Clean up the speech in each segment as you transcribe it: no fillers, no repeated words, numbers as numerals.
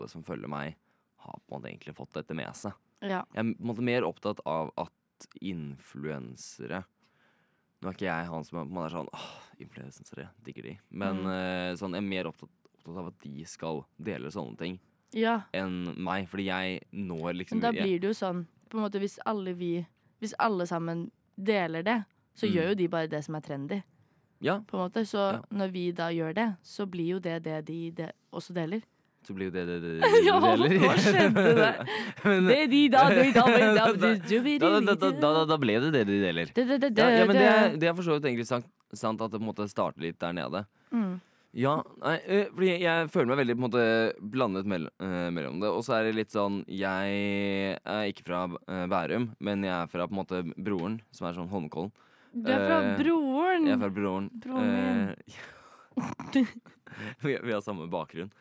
alle som følger meg, har på en måte egentlig fått dette med seg. Ja. Jeg er på en måte mer opptatt av at influensere Nå er ikke jeg han som man er sånn influensere, digger de. Men sånn, jeg er mer opptatt av at de skal dele sånne ting Ja. enn meg. Fordi jeg når liksom Men da blir det jo sånn, på en måte, hvis alle sammen deler det, så gjør jo de bare det som er trendy. Ja, På en måte. Så når vi da gjør det, så blir jo det de også deler. så blir jo det Ja, deler. hva skjedde der? Men- Det de da Da ble det de deler. Ja, men det er for så vidt egentlig sant at det på en måte starter litt der nede. Ja, nei, fordi jeg føler meg veldig på en måte blandet mellom det. Og så er det litt sånn Jeg er ikke fra Bærum, men jeg er fra på en måte broren, som er sånn Holmenkollen. Du er fra broren! Jeg er fra broren. Broren Vi har samme bakgrunn.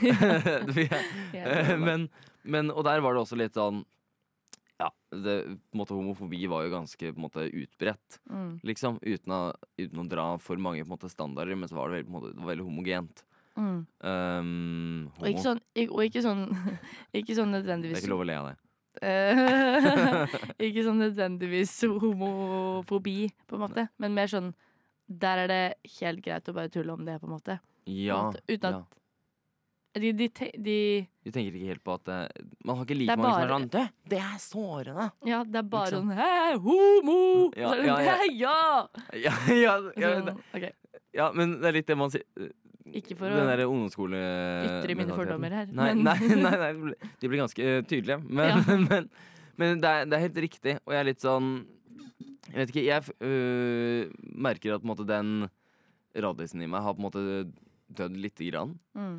Ja, Men og der var det også litt sånn ja, på en måte homofobi var jo ganske på en måte utbredt, liksom, uten å dra for mange på en måte standarder, men så var det veldig, på en måte, det var veldig homogent. Og ikke sånn, ikke sånn Det nødvendigvis er ikke lov å le av det. Ikke sånn nødvendigvis homofobi, på en måte, men mer sånn der er det helt greit å bare tulle om det, på en måte. Ja, Uten at de Du tenker ikke helt på at man har ikke like Det er mange som er bare- sånn det er sårende. Ja, det er bare Liksom. sånn Hei, homo! Ja, Og så er det ja, sånn, ja. «Hei, ja! Ja, Ok, ja, men det er litt det man sier. ikke for Den å derre ungdomsskole... ytre mine fordommer her. Nei, men- nei, de blir ganske tydelige. Men, Ja. men det er helt riktig, og jeg er litt sånn Jeg vet ikke, jeg merker at på en måte den radisen i meg har på en måte dødd lite grann.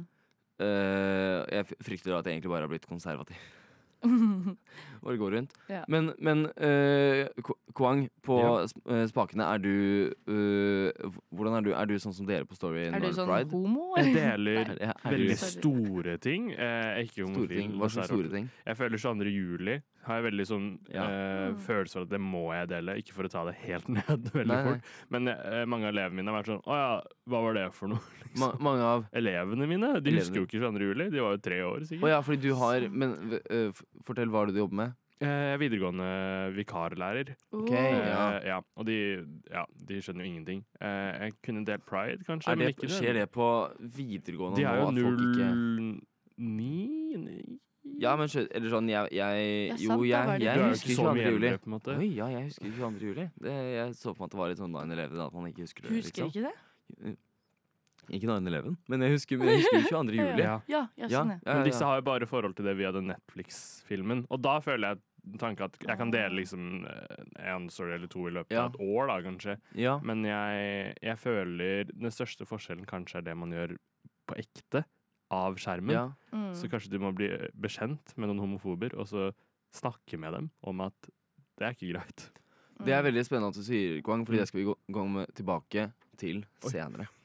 Jeg frykter at jeg egentlig bare har blitt konservativ. Og det går rundt. Ja. Men Kwang, på spakene, er du hvordan er du? Er du sånn som dere på Story Er du North sånn Pride? homo? Jeg eller? deler Er du- veldig Sorry. store ting. Jeg er ikke Store homofil. ting. Hva slags dessverre. store ting? Jeg føler 22. juli har jeg veldig sånn følelse av at det må jeg dele. Ikke for å ta det helt ned veldig Nei, nei. fort. Men mange av elevene mine har vært sånn Å ja, hva var det for noe? Mange av Elevene mine de husker jo ikke 22. juli. De var jo 3 år, Å sikkert. ja, fordi du har Men fortell hva du jobber med. Jeg er videregående vikarlærer. Ok, Ja, og de skjønner jo ingenting. Jeg kunne delt pride, kanskje. Er men det, ikke skjer det på videregående De er nå? jo At folk ikke 09. Ja, men eller sånn Ja, Jo, sant, da var det jeg Du er jo husker ikke så 22. mye juli. eldre, på en måte. Oi, ja, jeg husker 22. juli. Jeg så for meg at det var litt sånn 9-11, at man ikke husker det. Husker liksom. ikke det? Ikke 9-11, men jeg husker 22. juli. Ja. Ja, sånn, ja. Men disse har jo bare forhold til det via den Netflix-filmen. Og da føler jeg tanken at jeg kan dele liksom en story eller to i løpet Ja. av et år, da, kanskje. Ja. Men jeg føler den største forskjellen kanskje er det man gjør på ekte av skjermen. Ja. Så kanskje du må bli bekjent med noen homofober, og så snakke med dem om at det er ikke greit. Det er veldig spennende at du sier, Kwang, fordi det skal vi gå tilbake til senere.